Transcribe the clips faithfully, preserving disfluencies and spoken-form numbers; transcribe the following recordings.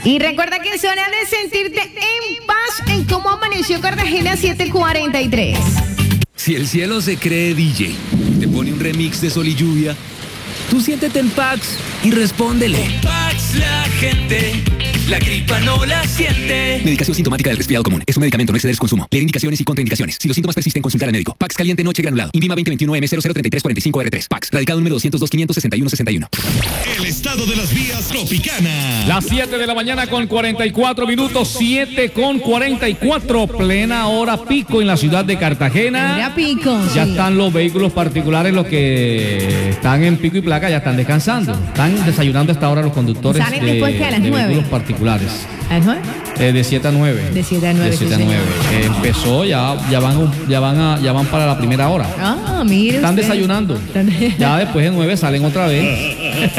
Y recuerda que es hora de sentirte en paz en Cómo Amaneció Cartagena siete cuarenta y tres. Si el cielo se cree D J y te pone un remix de Sol y Lluvia, tú siéntete en Pax y respóndele. Con Pax la gente, la gripa no la siente. Medicación sintomática del resfriado común. Es un medicamento, no exceder su consumo. Leer indicaciones y contraindicaciones. Si los síntomas persisten, consultar al médico. Pax caliente noche granulado. Invima veinte veintiuno M cero cero treinta y tres cuarenta y cinco R tres. Pax. Radicado número doscientos dos quinientos sesenta y uno sesenta y uno. El estado de las vías Tropicana. Las siete de la mañana con cuarenta y cuatro minutos. siete con cuarenta y cuatro. Plena hora pico en la ciudad de Cartagena. Hora pico. Ya sí. están los vehículos particulares, los que están en pico y placa, ya están descansando. Están desayunando hasta ahora los conductores ¿Salen de, después que a las de nueve? vehículos particulares. ¿A las nueve? Eh, de siete a nueve. De siete a nueve, De siete sí, a nueve. Eh, empezó, ya, ya, van, ya, van a, ya van para la primera hora. Ah, mire Están usted. desayunando. Ya después de nueve salen otra vez.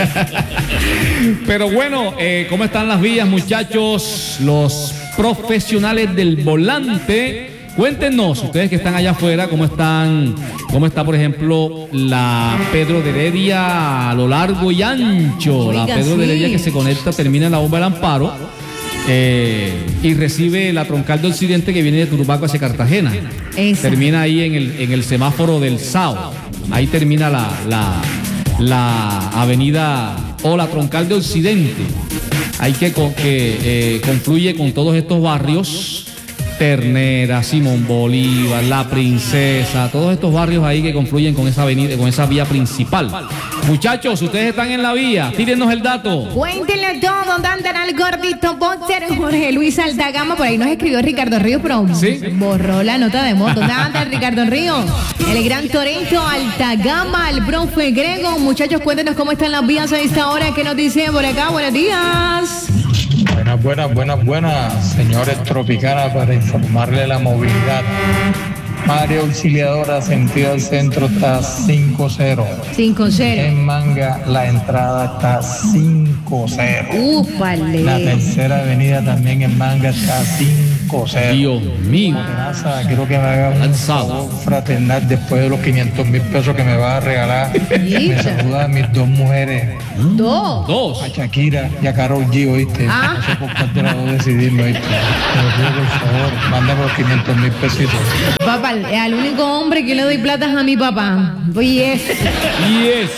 Pero bueno, eh, ¿cómo están las vías, muchachos? Los profesionales del volante. Cuéntenos, ustedes que están allá afuera, cómo están, cómo está, por ejemplo, la Pedro de Heredia a lo largo y ancho. Oiga, la Pedro sí. de Heredia que se conecta, termina en la bomba del Amparo. Eh, y recibe la troncal de Occidente que viene de Turbaco hacia Cartagena. Esa. Termina ahí en el, en el semáforo del S A O. Ahí termina la, la, la avenida o la troncal de Occidente. Ahí que, que eh, confluye con todos estos barrios. Ternera, Simón Bolívar, La Princesa, todos estos barrios ahí que confluyen con esa avenida, con esa vía principal. Muchachos, ustedes están en la vía, tírennos el dato. Cuéntenle todo, ¿dónde andan al gordito boxer Jorge Luis Altagama? Por ahí nos escribió Ricardo Ríos, pero ¿Sí? borró la nota de moto. ¿Dónde anda Ricardo Ríos? El gran Torento Altagama, el profe Grego. Muchachos, cuéntenos cómo están las vías a esta hora. ¿Qué nos dicen por acá? Buenos días. Buenas, buenas, buenas, buenas, señores Tropicana, para informarle la movilidad. Área auxiliadora, sentido al centro, está cinco cero. cinco cero. En Manga, la entrada está cinco cero. Úpale. La tercera avenida también en Manga está cinco cero. Dios mío. Amenaza, quiero que me haga un Lanzado. favor fraternal después de los quinientos mil pesos que me va a regalar. Me Yita. saluda a mis dos mujeres, Dos. Dos. a Shakira y a Karol G, ¿oíste? Ah. No sé por cuál de las dos decidirme, ¿oíste? Te lo pido, por favor, mándame los quinientos mil pesitos. Papá, al único hombre que le doy plata es a mi papá. Yes. Yes.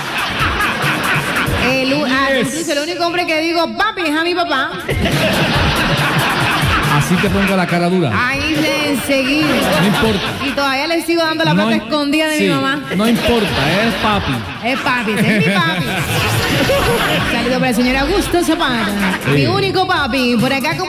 El, u- ah, Yes. incluso el único hombre que digo, papi, es a mi papá. Así te ponga la cara dura. Ahí de enseguida. No importa. Y todavía le sigo dando la plata No, escondida de sí, mi mamá. no importa, es papi. Es papi, ese es mi papi. Saludo para el señor Augusto Zapata. Sí. Mi único papi. Por acá, como